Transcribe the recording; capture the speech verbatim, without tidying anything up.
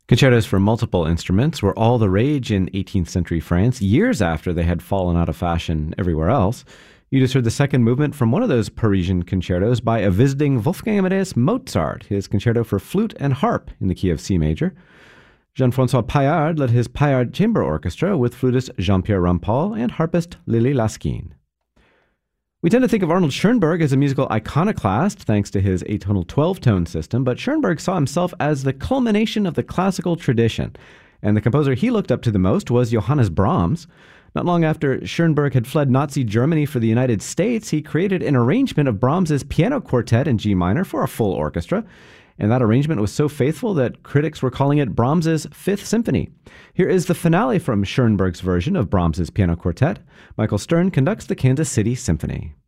Concertos for multiple instruments were all the rage in eighteenth century France, years after they had fallen out of fashion everywhere else. You just heard the second movement from one of those Parisian concertos by a visiting Wolfgang Amadeus Mozart, his concerto for flute and harp in the key of C major. Jean-François Paillard led his Paillard Chamber Orchestra with flutist Jean-Pierre Rampal and harpist Lily Laskin. We tend to think of Arnold Schoenberg as a musical iconoclast thanks to his atonal twelve-tone system, but Schoenberg saw himself as the culmination of the classical tradition, and the composer he looked up to the most was Johannes Brahms. Not long after Schoenberg had fled Nazi Germany for the United States, he created an arrangement of Brahms's piano quartet in G minor for a full orchestra, and that arrangement was so faithful that critics were calling it Brahms's Fifth Symphony. Here is the finale from Schoenberg's version of Brahms's piano quartet. Michael Stern conducts the Kansas City Symphony.